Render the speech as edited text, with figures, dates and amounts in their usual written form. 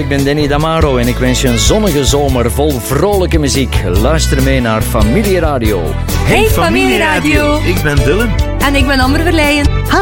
ik ben Danny Damaro en ik wens je een zonnige zomer vol vrolijke muziek. Luister mee naar Familieradio. Hey Familieradio. Ik ben Dylan. En ik ben Amber Verleijen.